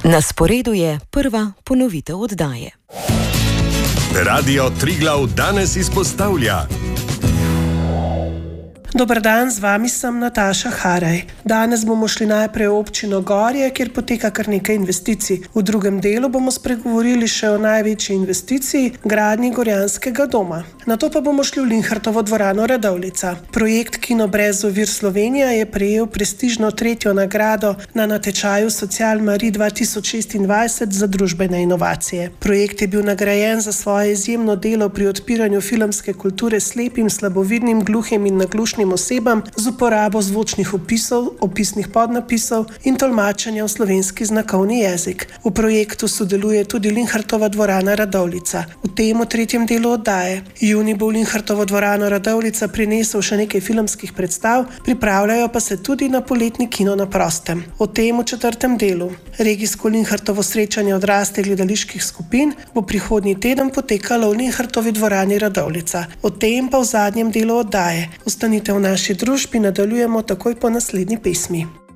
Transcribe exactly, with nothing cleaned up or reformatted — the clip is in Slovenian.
Na sporedu je prva ponovitev oddaje. Radio Triglav danes izpostavlja. Dober dan, z vami sem Nataša Haraj. Danes bomo šli najprej v občino Gorje, kjer poteka kar nekaj investicij. V drugem delu bomo spregovorili še o največji investiciji, gradnji Gorjanskega doma. Nato pa bomo šli v Linhartovo dvorano Radovljica. Projekt Kino brez ovir Slovenija je prejel prestižno tretjo nagrado na natečaju Social Marie dva tisoč šestindvajset za družbene inovacije. Projekt je bil nagrajen za svoje izjemno delo pri odpiranju filmske kulture slepim, slabovidnim, gluhim in naglušnim osebam z uporabo zvočnih opisov, opisnih podnapisov in tolmačenja v slovenski znakovni jezik. V projektu sodeluje tudi Linhartova dvorana Radovljica. V tem tretjem delu oddaje. Juni bo v Linhartovo dvorano Radovljica prinesel še nekaj filmskih predstav, pripravljajo pa se tudi na poletni kino na prostem. O tem v četrtem delu. Regijsko Linhartovo srečanje odraslih gledaliških skupin bo prihodnji teden potekalo v Linhartovi dvorani Radovljica. O tem pa v zadnjem delu oddaje. Ostanite v naši družbi, nadaljujemo takoj po naslednji pesmi.